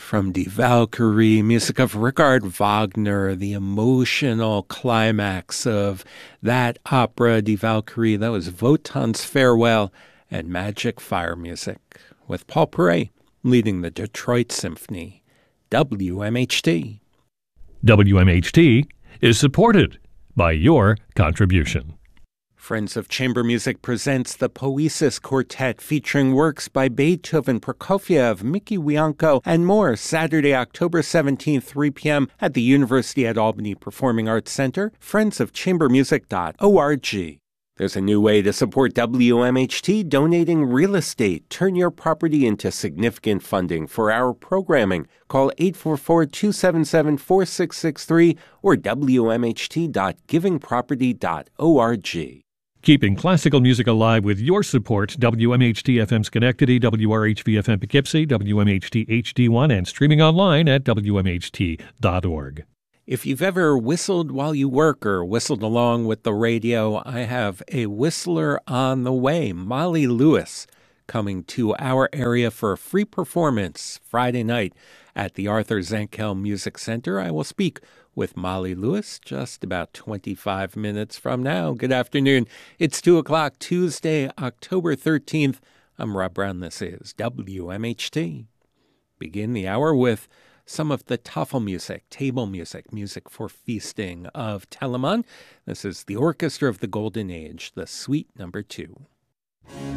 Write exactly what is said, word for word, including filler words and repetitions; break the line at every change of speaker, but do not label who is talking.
From Die Valkyrie, music of Richard Wagner, the emotional climax of that opera, Die Valkyrie. That was Wotan's Farewell and Magic Fire music, with Paul Perret leading the Detroit Symphony. W M H T.
W M H T is supported by your contribution.
Friends of Chamber Music presents the Poesis Quartet, featuring works by Beethoven, Prokofiev, Mickey Wianko, and more, Saturday, October seventeenth, three p.m. at the University at Albany Performing Arts Center, friends of chamber music dot org. There's a new way to support W M H T, donating real estate. Turn your property into significant funding for our programming. Call eight four four, two seven seven, four six six three or w m h t dot giving property dot org.
Keeping classical music alive with your support. W M H T F M Schenectady, W R H V F M Poughkeepsie, W M H T H D one, and streaming online at w m h t dot org.
If you've ever whistled while you work or whistled along with the radio, I have a whistler on the way, Molly Lewis, coming to our area for a free performance Friday night at the Arthur Zankel Music Center. I will speak with Molly Lewis just about twenty-five minutes from now. Good afternoon. It's two o'clock, Tuesday, October thirteenth. I'm Rob Brown. This is W M H T. Begin the hour with some of the Tafel music, table music, music for feasting of Telemann. This is the Orchestra of the Golden Age, the Suite Number Two.